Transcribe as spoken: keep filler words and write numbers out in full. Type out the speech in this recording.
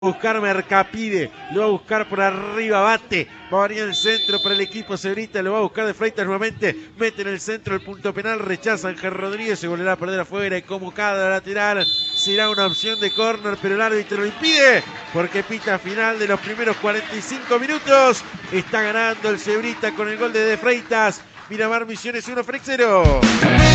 buscar Mercapide, lo va a buscar por arriba, bate, va a venir el centro para el equipo Cebrita, lo va a buscar de Freitas nuevamente, mete en el centro el punto penal, rechaza Ángel Rodríguez, se volverá a perder afuera y como cada lateral será una opción de córner, pero el árbitro lo impide porque pita final de los primeros cuarenta y cinco minutos, está ganando el Cebrita con el gol de De Freitas. Miramar Misiones uno, Frex cero.